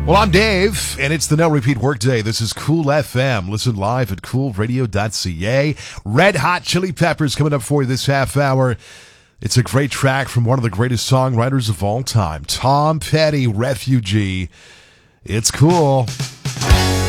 Well, I'm Dave, and it's the No Repeat Workday. This is Cool FM. Listen live at coolradio.ca. Red Hot Chili Peppers coming up for you this half hour. It's a great track from one of the greatest songwriters of all time, Tom Petty, Refugee. It's cool.